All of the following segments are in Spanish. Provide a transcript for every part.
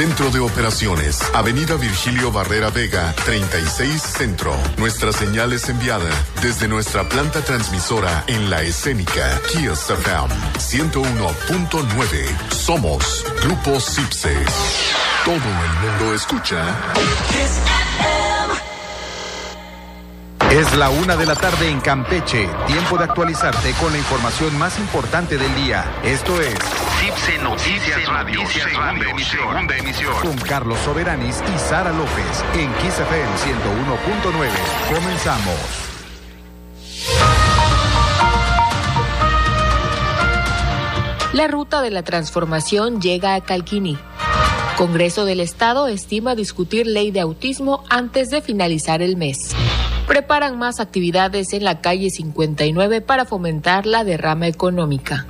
Centro de Operaciones, Avenida Virgilio Barrera Vega, 36 Centro. Nuestra señal es enviada desde nuestra planta transmisora en La Escénica, Kiss FM 101.9. Somos Grupo Cipse. Todo el mundo escucha Kiss FM. Es la 1:00 p.m. en Campeche. Tiempo de actualizarte con la información más importante del día. Esto es Cipse Noticias Radio, segunda emisión. Con Carlos Soberanis y Sara López en Kiss FM 101.9. Comenzamos. La ruta de la transformación llega a Calquiní. Congreso del Estado estima discutir ley de autismo antes de finalizar el mes. Preparan más actividades en la calle 59 para fomentar la derrama económica.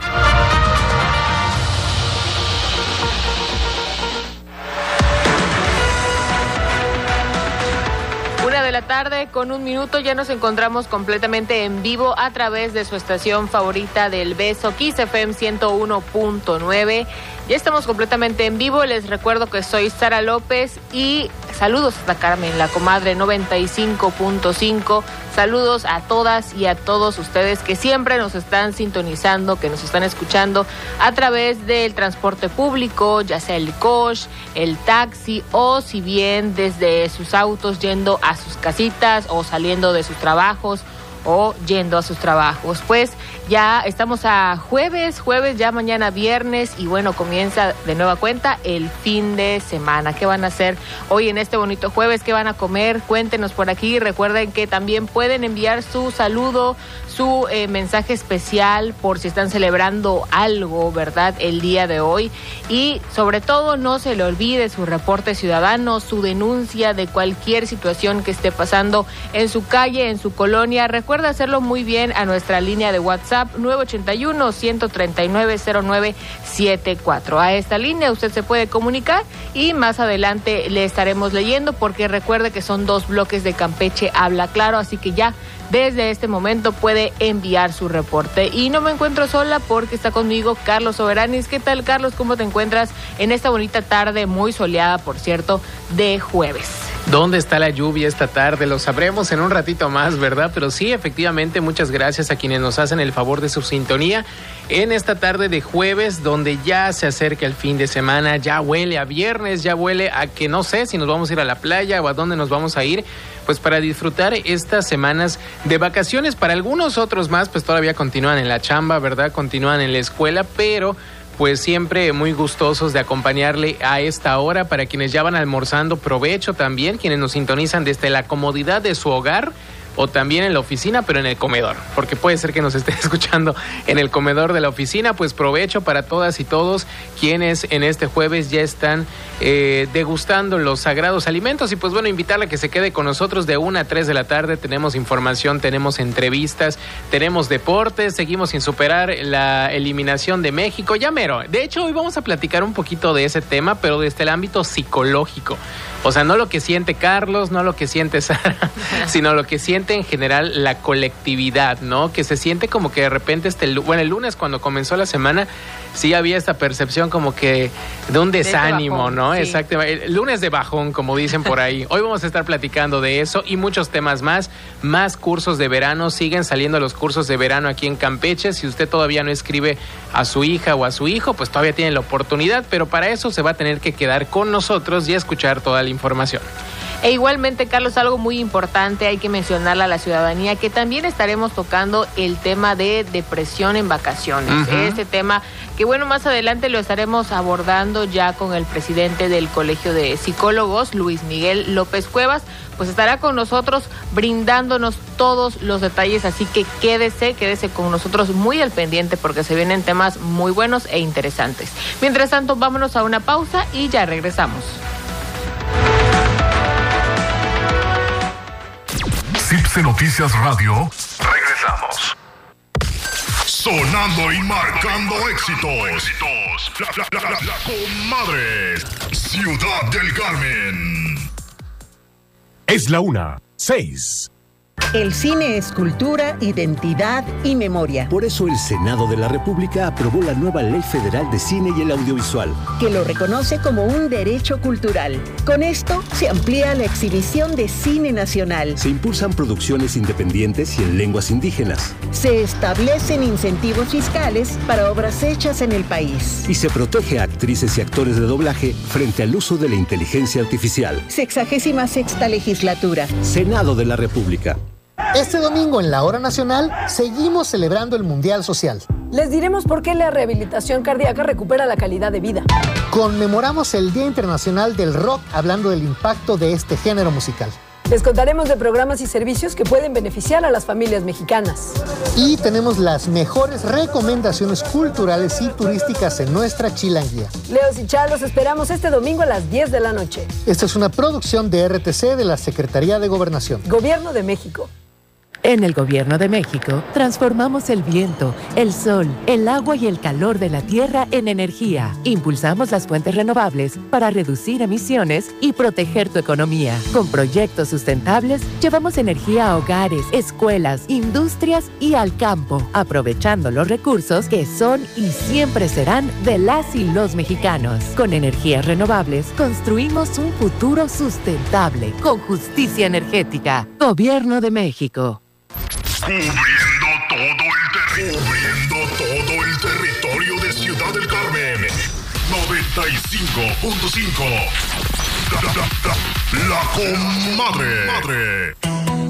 De la tarde con 1 minuto, ya nos encontramos completamente en vivo a través de su estación favorita del beso, Kiss FM 101.9. Ya estamos completamente en vivo. Les recuerdo que soy Sara López y saludos hasta Carmen, la comadre 95.5. Saludos a todas y a todos ustedes que siempre nos están sintonizando, que nos están escuchando a través del transporte público, ya sea el coche, el taxi o si bien desde sus autos yendo a sus casitas o saliendo de sus trabajos o yendo a sus trabajos. Pues ya estamos a jueves, ya mañana viernes y bueno, comienza de nueva cuenta el fin de semana. ¿Qué van a hacer hoy en este bonito jueves? ¿Qué van a comer? Cuéntenos por aquí. Recuerden que también pueden enviar su saludo, su mensaje especial por si están celebrando algo, ¿verdad? El día de hoy. Y sobre todo no se le olvide su reporte ciudadano, su denuncia de cualquier situación que esté pasando en su calle, en su colonia. Recuerda hacerlo muy bien a nuestra línea de WhatsApp 981-139-0974. A esta línea usted se puede comunicar y más adelante le estaremos leyendo porque recuerde que son 2 bloques de Campeche Habla Claro, así que ya desde este momento puede enviar su reporte. Y no me encuentro sola porque está conmigo Carlos Soberanis. ¿Qué tal, Carlos? ¿Cómo te encuentras en esta bonita tarde, muy soleada, por cierto, de jueves? ¿Dónde está la lluvia esta tarde? Lo sabremos en un ratito más, ¿verdad? Pero sí, efectivamente, muchas gracias a quienes nos hacen el favor de su sintonía en esta tarde de jueves, donde ya se acerca el fin de semana, ya huele a viernes, ya huele a que no sé si nos vamos a ir a la playa o a dónde nos vamos a ir, pues para disfrutar estas semanas de vacaciones. Para algunos otros más, pues todavía continúan en la chamba, ¿verdad? Continúan en la escuela, pero pues siempre muy gustosos de acompañarle a esta hora. Para quienes ya van almorzando, provecho también, quienes nos sintonizan desde la comodidad de su hogar o también en la oficina, pero en el comedor, porque puede ser que nos estén escuchando en el comedor de la oficina. Pues provecho para todas y todos quienes en este jueves ya están degustando los sagrados alimentos. Y pues bueno, invitarle a que se quede con nosotros de 1 a 3 de la tarde. Tenemos información, tenemos entrevistas, tenemos deportes, seguimos sin superar la eliminación de México, ya mero. De hecho, hoy vamos a platicar un poquito de ese tema, pero desde el ámbito psicológico. O sea, no lo que siente Carlos, no lo que siente Sara, sino lo que siente en general la colectividad, ¿no? Que se siente como que de repente el lunes cuando comenzó la semana, sí había esta percepción como que de un desánimo, bajón, ¿no? Sí. Exactamente. El lunes de bajón, como dicen por ahí. Hoy vamos a estar platicando de eso y muchos temas más. Más cursos de verano. Siguen saliendo los cursos de verano aquí en Campeche. Si usted todavía no escribe a su hija o a su hijo, pues todavía tiene la oportunidad, pero para eso se va a tener que quedar con nosotros y escuchar toda la información. E igualmente, Carlos, algo muy importante, hay que mencionarle a la ciudadanía que también estaremos tocando el tema de depresión en vacaciones. Este tema que, bueno, más adelante lo estaremos abordando ya con el presidente del Colegio de Psicólogos, Luis Miguel López Cuevas, pues estará con nosotros brindándonos todos los detalles, así que quédese con nosotros muy al pendiente porque se vienen temas muy buenos e interesantes. Mientras tanto, vámonos a una pausa y ya regresamos. Cipse Noticias Radio. Regresamos. Sonando y marcando éxitos. La comadre. Ciudad del Carmen. Es la 1:06. El cine es cultura, identidad y memoria. Por eso el Senado de la República aprobó la nueva Ley Federal de Cine y el Audiovisual, que lo reconoce como un derecho cultural. Con esto se amplía la exhibición de cine nacional. Se impulsan producciones independientes y en lenguas indígenas. Se establecen incentivos fiscales para obras hechas en el país. Y se protege a actrices y actores de doblaje frente al uso de la inteligencia artificial. 66ª legislatura. Senado de la República. Este domingo en la Hora Nacional seguimos celebrando el Mundial Social. Les diremos por qué la rehabilitación cardíaca recupera la calidad de vida. Conmemoramos el Día Internacional del Rock hablando del impacto de este género musical. Les contaremos de programas y servicios que pueden beneficiar a las familias mexicanas. Y tenemos las mejores recomendaciones culturales y turísticas en nuestra chilanguía. Leos y Chá, los esperamos este domingo a las 10 de la noche. Esta es una producción de RTC de la Secretaría de Gobernación. Gobierno de México. En el Gobierno de México, transformamos el viento, el sol, el agua y el calor de la tierra en energía. Impulsamos las fuentes renovables para reducir emisiones y proteger tu economía. Con proyectos sustentables, llevamos energía a hogares, escuelas, industrias y al campo, aprovechando los recursos que son y siempre serán de las y los mexicanos. Con energías renovables, construimos un futuro sustentable, con justicia energética. Gobierno de México. Cubriendo todo el territorio de Ciudad del Carmen. 95.5. La Comadre.